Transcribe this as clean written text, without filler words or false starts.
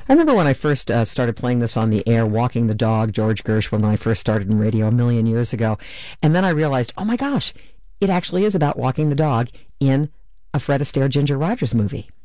I remember when I first started playing this on the air, Walking the Dog, George Gershwin, when I first started in radio a million years ago. And then I realized, oh my gosh, it actually is about walking the dog in a Fred Astaire, Ginger Rogers movie.